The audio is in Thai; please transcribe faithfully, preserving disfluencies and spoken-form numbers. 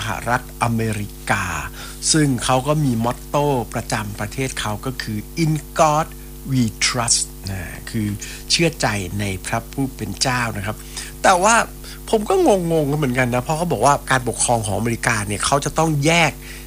หรัฐอเมริกาซึ่งเขาก็มีมอตโต้ประจำประเทศเขาก็คือ In God We Trust นะคือเชื่อใจในพระผู้เป็นเจ้านะครับแต่ว่าผมก็งงๆกันเหมือนกันนะเพราะเขาบอกว่าการปกครองของอเมริกาเนี่ยเขาจะต้องแยก